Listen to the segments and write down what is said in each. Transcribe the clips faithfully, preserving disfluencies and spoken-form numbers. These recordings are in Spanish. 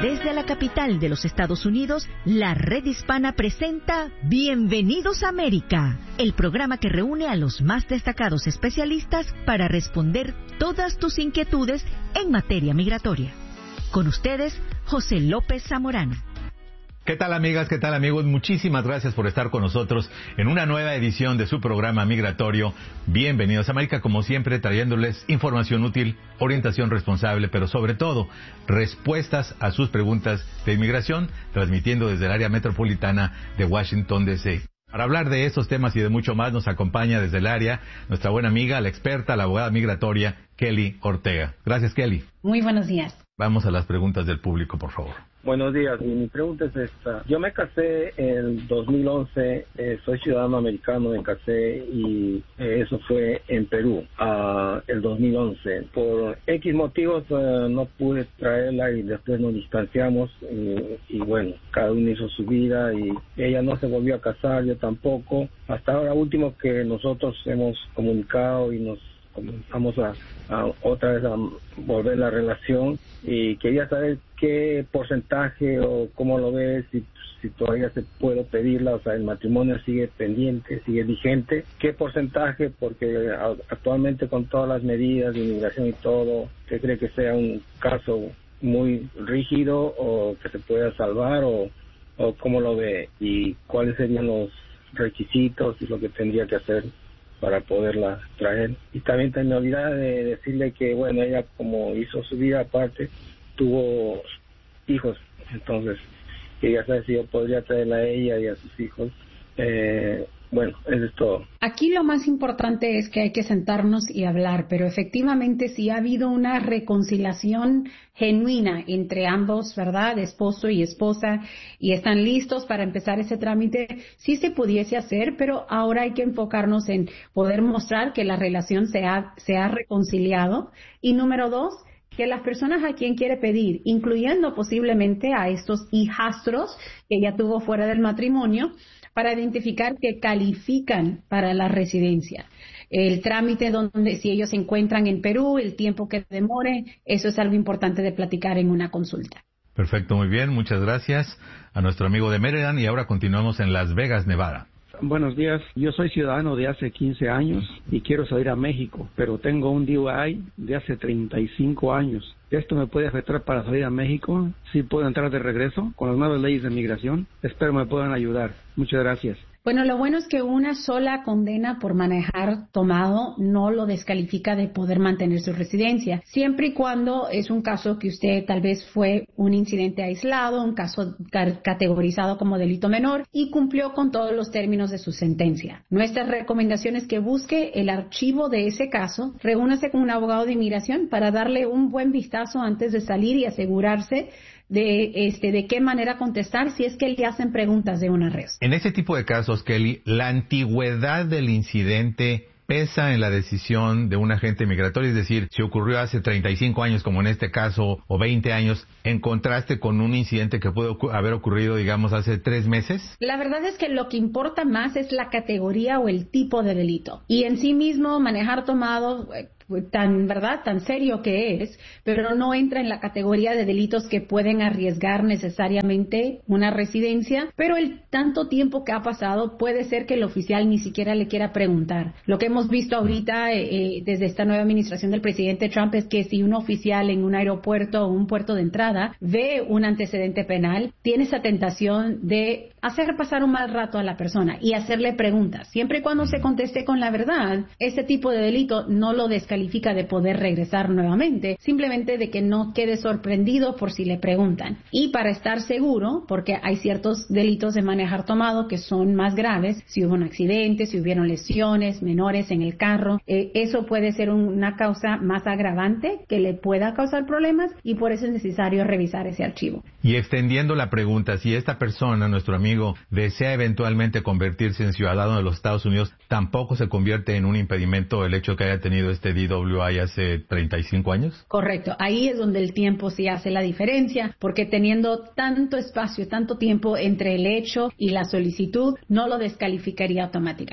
Desde la capital de los Estados Unidos, la Red Hispana presenta Bienvenidos a América, el programa que reúne a los más destacados especialistas para responder todas tus inquietudes en materia migratoria. Con ustedes, José López Zamorano. ¿Qué tal, amigas? ¿Qué tal, amigos? Muchísimas gracias por estar con nosotros en una nueva edición de su programa migratorio Bienvenidos a América, como siempre trayéndoles información útil, orientación responsable, pero sobre todo respuestas a sus preguntas de inmigración, transmitiendo desde el área metropolitana de Washington, D C Para hablar de estos temas y de mucho más nos acompaña desde el área nuestra buena amiga, la experta, la abogada migratoria, Kelly Ortega. Gracias, Kelly. Muy buenos días. Vamos a las preguntas del público, por favor. Buenos días, y mi pregunta es esta. Yo me casé en dos mil once, eh, soy ciudadano americano, me casé y eh, eso fue en Perú, uh, el dos mil once. Por X motivos uh, no pude traerla y después nos distanciamos y, y bueno, cada uno hizo su vida y ella no se volvió a casar, yo tampoco. Hasta ahora último que nosotros hemos comunicado y nos comenzamos a, a otra vez a volver la relación y quería saber qué porcentaje o cómo lo ves, si, si todavía se puede pedirla, o sea, el matrimonio sigue pendiente, sigue vigente, qué porcentaje, porque actualmente con todas las medidas de inmigración y todo, ¿usted cree que sea un caso muy rígido o que se pueda salvar o, o cómo lo ve y cuáles serían los requisitos y lo que tendría que hacer para poderla traer? Y también me olvidaba de decirle que, bueno, ella como hizo su vida aparte, tuvo hijos, entonces quería saber si yo podría traerla a ella y a sus hijos. Eh, bueno, eso es todo. Aquí lo más importante es que hay que sentarnos y hablar, pero efectivamente si ha habido una reconciliación genuina entre ambos, ¿verdad?, esposo y esposa, y están listos para empezar ese trámite, sí se pudiese hacer, pero ahora hay que enfocarnos en poder mostrar que la relación se ha, se ha reconciliado. Y número dos, que las personas a quien quiere pedir, incluyendo posiblemente a estos hijastros que ella tuvo fuera del matrimonio, para identificar que califican para la residencia. El trámite donde, si ellos se encuentran en Perú, el tiempo que demore, eso es algo importante de platicar en una consulta. Perfecto, muy bien, muchas gracias a nuestro amigo de Maryland y ahora continuamos en Las Vegas, Nevada. Buenos días, yo soy ciudadano de hace quince años y quiero salir a México, pero tengo un D U I de hace treinta y cinco años. ¿Esto me puede afectar para salir a México? ¿Sí puedo entrar de regreso con las nuevas leyes de migración? Espero me puedan ayudar. Muchas gracias. Bueno, lo bueno es que una sola condena por manejar tomado no lo descalifica de poder mantener su residencia, siempre y cuando es un caso que usted tal vez fue un incidente aislado, un caso categorizado como delito menor y cumplió con todos los términos de su sentencia. Nuestra recomendación es que busque el archivo de ese caso, reúnase con un abogado de inmigración para darle un buen vistazo antes de salir y asegurarse de este de qué manera contestar si es que le hacen preguntas de un arresto. En ese tipo de casos, Kelly, la antigüedad del incidente pesa en la decisión de un agente migratorio, es decir, si ocurrió hace treinta y cinco años, como en este caso, o veinte años, en contraste con un incidente que puede ocu- haber ocurrido, digamos, hace tres meses. La verdad es que lo que importa más es la categoría o el tipo de delito. Y en sí mismo, manejar tomado, tan verdad, tan serio que es, pero no entra en la categoría de delitos que pueden arriesgar necesariamente una residencia, pero el tanto tiempo que ha pasado puede ser que el oficial ni siquiera le quiera preguntar. Lo que hemos visto ahorita eh, desde esta nueva administración del presidente Trump es que si un oficial en un aeropuerto o un puerto de entrada ve un antecedente penal, tiene esa tentación de hacer pasar un mal rato a la persona y hacerle preguntas. Siempre y cuando se conteste con la verdad, ese tipo de delito no lo descalifica de poder regresar nuevamente, simplemente de que no quede sorprendido por si le preguntan. Y para estar seguro, porque hay ciertos delitos de manejar tomado que son más graves, si hubo un accidente, si hubieron lesiones menores en el carro, eh, eso puede ser una causa más agravante que le pueda causar problemas y por eso es necesario revisar ese archivo. Y extendiendo la pregunta, si esta persona, nuestro amigo, desea eventualmente convertirse en ciudadano de los Estados Unidos, ¿tampoco se convierte en un impedimento el hecho que haya tenido este D W I hace treinta y cinco años? Correcto. Ahí es donde el tiempo sí hace la diferencia, porque teniendo tanto espacio, tanto tiempo entre el hecho y la solicitud, no lo descalificaría automáticamente.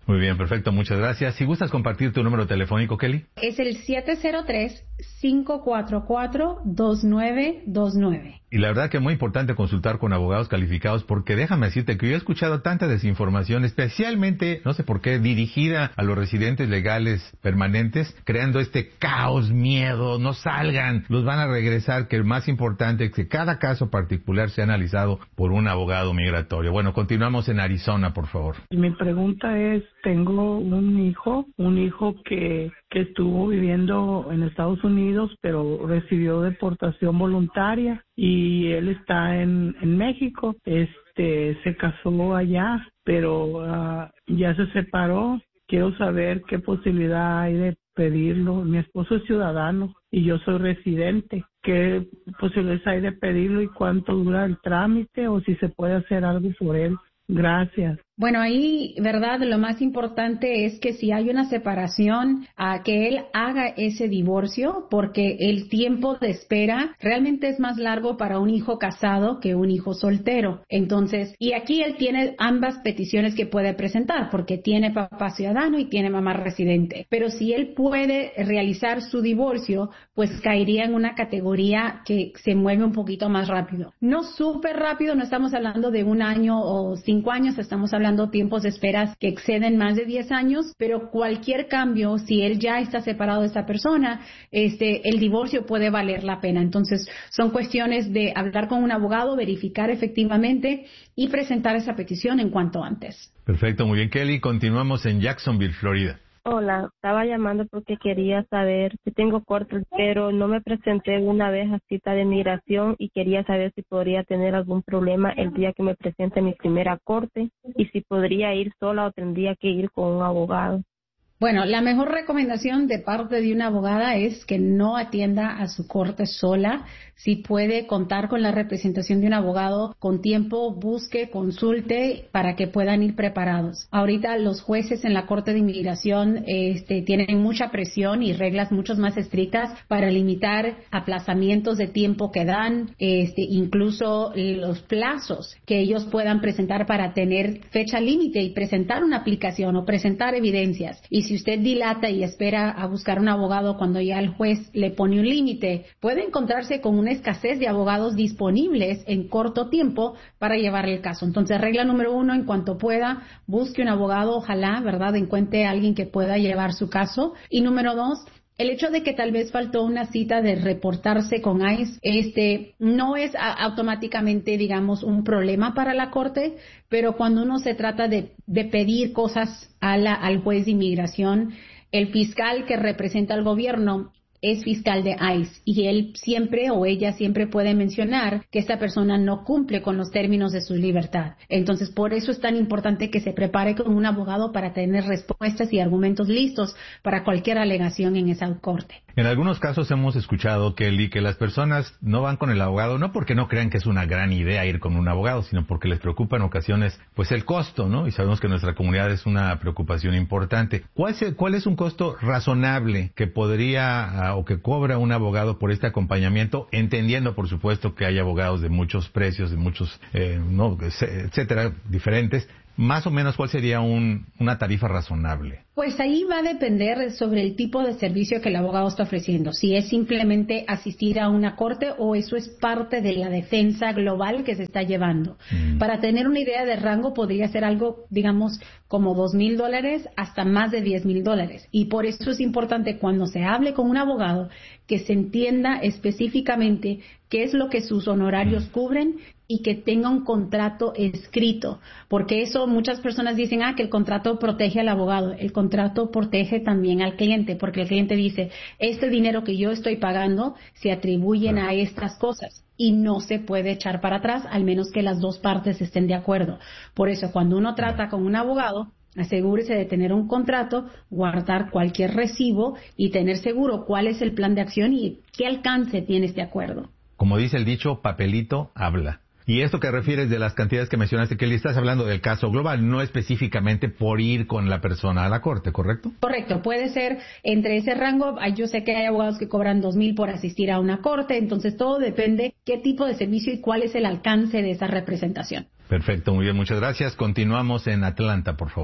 Muy bien, perfecto, muchas gracias. Si gustas compartir tu número telefónico, Kelly. Es el siete cero tres, cinco cuatro cuatro, dos nueve dos nueve. Y la verdad que es muy importante consultar con abogados calificados, porque déjame decirte que yo he escuchado tanta desinformación, especialmente, no sé por qué, dirigida a los residentes legales permanentes, creando este caos, miedo, no salgan, los van a regresar, que el más importante es que cada caso particular sea analizado por un abogado migratorio. Bueno, continuamos en Arizona, por favor. Mi pregunta es, tengo un hijo, un hijo que, que estuvo viviendo en Estados Unidos, pero recibió deportación voluntaria y él está en, en México. Este, se casó allá, pero uh, ya se separó. Quiero saber qué posibilidad hay de pedirlo. Mi esposo es ciudadano y yo soy residente. ¿Qué posibilidades hay de pedirlo y cuánto dura el trámite o si se puede hacer algo por él? Gracias. Bueno, ahí, ¿verdad? Lo más importante es que si hay una separación, a que él haga ese divorcio, porque el tiempo de espera realmente es más largo para un hijo casado que un hijo soltero. Entonces, y aquí él tiene ambas peticiones que puede presentar, porque tiene papá ciudadano y tiene mamá residente. Pero si él puede realizar su divorcio, pues caería en una categoría que se mueve un poquito más rápido. No súper rápido, no estamos hablando de un año o cinco años, estamos hablando tiempos de esperas que exceden más de diez años, pero cualquier cambio, si él ya está separado de esa persona, este, el divorcio puede valer la pena. Entonces, son cuestiones de hablar con un abogado, verificar efectivamente y presentar esa petición en cuanto antes. Perfecto, muy bien, Kelly. Continuamos en Jacksonville, Florida. Hola, estaba llamando porque quería saber si tengo corte, pero no me presenté una vez a cita de migración y quería saber si podría tener algún problema el día que me presente mi primera corte y si podría ir sola o tendría que ir con un abogado. Bueno, la mejor recomendación de parte de una abogada es que no atienda a su corte sola. Si puede contar con la representación de un abogado con tiempo, busque, consulte para que puedan ir preparados. Ahorita los jueces en la Corte de Inmigración este, tienen mucha presión y reglas mucho más estrictas para limitar aplazamientos de tiempo que dan, este, incluso los plazos que ellos puedan presentar para tener fecha límite y presentar una aplicación o presentar evidencias. Y si usted dilata y espera a buscar un abogado cuando ya el juez le pone un límite, puede encontrarse con una escasez de abogados disponibles en corto tiempo para llevar el caso. Entonces, regla número uno, en cuanto pueda, busque un abogado, ojalá, ¿verdad?, encuentre a alguien que pueda llevar su caso. Y número dos, el hecho de que tal vez faltó una cita de reportarse con I C E, este, no es a, automáticamente, digamos, un problema para la corte, pero cuando uno se trata de, de pedir cosas a la, al juez de inmigración, el fiscal que representa al gobierno es fiscal de I C E y él siempre o ella siempre puede mencionar que esta persona no cumple con los términos de su libertad. Entonces, por eso es tan importante que se prepare con un abogado para tener respuestas y argumentos listos para cualquier alegación en esa corte. En algunos casos hemos escuchado, Kelly, que las personas no van con el abogado no porque no crean que es una gran idea ir con un abogado, sino porque les preocupa en ocasiones pues el costo, ¿no? Y sabemos que en nuestra comunidad es una preocupación importante. ¿Cuál es, cuál es un costo razonable que podría o que cobra un abogado por este acompañamiento, entendiendo por supuesto que hay abogados de muchos precios, de muchos, eh, no, etcétera, diferentes? Más o menos, ¿cuál sería un, una tarifa razonable? Pues ahí va a depender sobre el tipo de servicio que el abogado está ofreciendo. Si es simplemente asistir a una corte o eso es parte de la defensa global que se está llevando. Mm. Para tener una idea de rango podría ser algo, digamos, como dos mil dólares hasta más de diez mil dólares. Y por eso es importante cuando se hable con un abogado que se entienda específicamente qué es lo que sus honorarios mm. cubren y que tenga un contrato escrito, porque eso muchas personas dicen, ah, que el contrato protege al abogado. El contrato protege también al cliente, porque el cliente dice, este dinero que yo estoy pagando se atribuyen a estas cosas y no se puede echar para atrás, al menos que las dos partes estén de acuerdo. Por eso, cuando uno trata con un abogado, asegúrese de tener un contrato, guardar cualquier recibo y tener seguro cuál es el plan de acción y qué alcance tiene este acuerdo. Como dice el dicho, papelito habla. Y esto que refieres de las cantidades que mencionaste, Kelly, estás hablando del caso global, no específicamente por ir con la persona a la corte, ¿correcto? Correcto, puede ser entre ese rango. Yo sé que hay abogados que cobran dos mil por asistir a una corte, entonces todo depende qué tipo de servicio y cuál es el alcance de esa representación. Perfecto, muy bien, muchas gracias. Continuamos en Atlanta, por favor.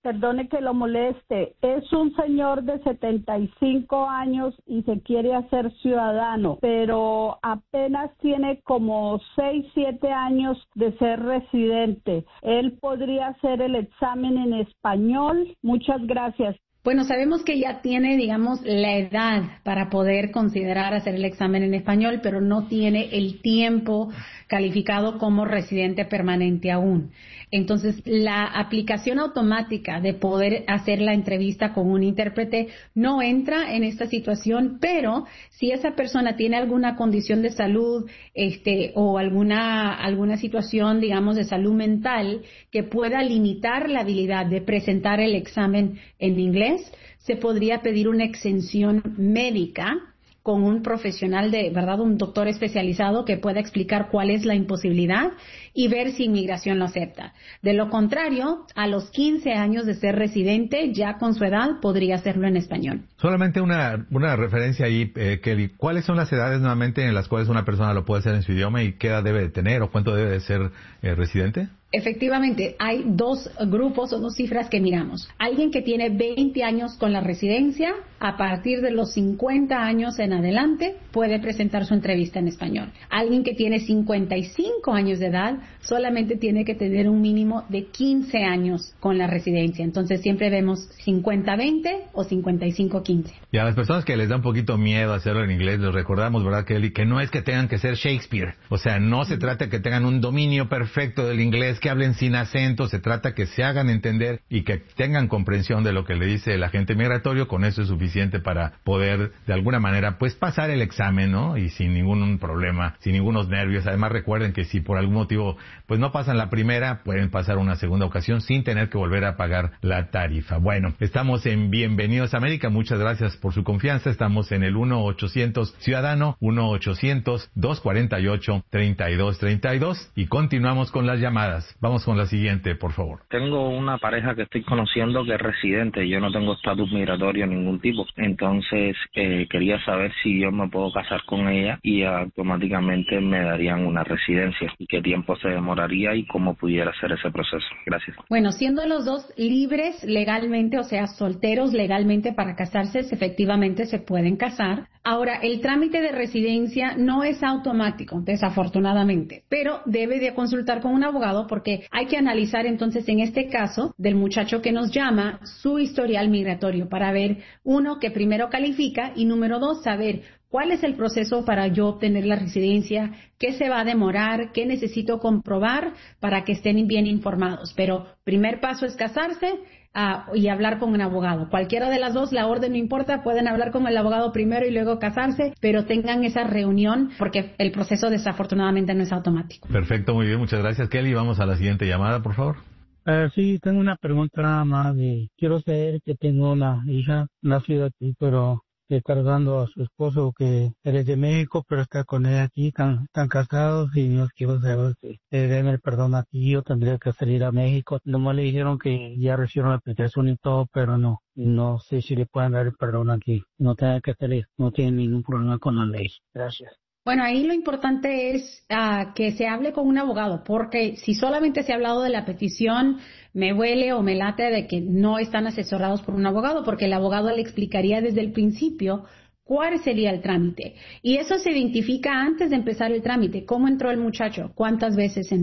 perdone que lo moleste, es un señor de setenta y cinco años y se quiere hacer ciudadano, pero apenas tiene como seis, siete años de ser residente. ¿Él podría hacer el examen en español? Muchas gracias. Bueno, sabemos que ya tiene, digamos, la edad para poder considerar hacer el examen en español, pero no tiene el tiempo calificado como residente permanente aún. Entonces, la aplicación automática de poder hacer la entrevista con un intérprete no entra en esta situación, pero si esa persona tiene alguna condición de salud este, o alguna, alguna situación, digamos, de salud mental que pueda limitar la habilidad de presentar el examen en inglés, se podría pedir una exención médica con un profesional de, ¿verdad?, un doctor especializado que pueda explicar cuál es la imposibilidad y ver si inmigración lo acepta. De lo contrario, a los quince años de ser residente, ya con su edad, podría hacerlo en español. Solamente una, una referencia ahí, eh, Kelly. ¿Cuáles son las edades nuevamente en las cuales una persona lo puede hacer en su idioma y qué edad debe de tener o cuánto debe de ser eh, residente? Efectivamente, hay dos grupos o dos cifras que miramos. Alguien que tiene veinte años con la residencia, a partir de los cincuenta años en adelante, puede presentar su entrevista en español. Alguien que tiene cincuenta y cinco años de edad, solamente tiene que tener un mínimo de quince años con la residencia. Entonces, siempre vemos cincuenta veinte o cincuenta y cinco quince. Y a las personas que les da un poquito miedo hacerlo en inglés, les recordamos, ¿verdad, Kelly? Que no es que tengan que ser Shakespeare. O sea, no se trata de que tengan un dominio perfecto del inglés, que hablen sin acento, se trata que se hagan entender y que tengan comprensión de lo que le dice el agente migratorio. Con eso es suficiente para poder, de alguna manera, pues pasar el examen, ¿no? Y sin ningún problema, sin ningunos nervios. Además, recuerden que si por algún motivo, pues no pasan la primera, pueden pasar una segunda ocasión sin tener que volver a pagar la tarifa. Bueno, estamos en Bienvenidos a América. Muchas gracias por su confianza. Estamos en el uno ochocientos Ciudadano, uno ochocientos dos cuarenta y ocho treinta y dos treinta y dos y continuamos con las llamadas. Vamos con la siguiente, por favor. Tengo una pareja que estoy conociendo que es residente. Yo no tengo estatus migratorio de ningún tipo. Entonces, eh, quería saber si yo me puedo casar con ella y automáticamente me darían una residencia. ¿Y qué tiempo se demoraría y cómo pudiera hacer ese proceso? Gracias. Bueno, siendo los dos libres legalmente, o sea, solteros legalmente para casarse, efectivamente se pueden casar. Ahora, el trámite de residencia no es automático, desafortunadamente, pero debe de consultar con un abogado porque hay que analizar entonces en este caso del muchacho que nos llama su historial migratorio para ver, uno, que primero califica y número dos, saber cuál es el proceso para yo obtener la residencia, qué se va a demorar, qué necesito comprobar para que estén bien informados. Pero primer paso es casarse uh, y hablar con un abogado. Cualquiera de las dos, la orden no importa, pueden hablar con el abogado primero y luego casarse, pero tengan esa reunión porque el proceso desafortunadamente no es automático. Perfecto, muy bien, muchas gracias, Kelly. Vamos a la siguiente llamada, por favor. Uh, sí, tengo una pregunta nada más. De, quiero saber que tengo una hija nacida aquí, pero está cargando a su esposo que él es de México, pero está con él aquí, están, están casados y no quiero saber si le den el perdón aquí, yo tendría que salir a México. Nomás le dijeron que ya recibieron la aplicación y todo, pero no, no sé si le pueden dar el perdón aquí. No tiene que salir, no tiene ningún problema con la ley. Gracias. Bueno, ahí lo importante es uh, que se hable con un abogado, porque si solamente se ha hablado de la petición, me huele o me late de que no están asesorados por un abogado, porque el abogado le explicaría desde el principio cuál sería el trámite. Y eso se identifica antes de empezar el trámite. ¿Cómo entró el muchacho? ¿Cuántas veces entró?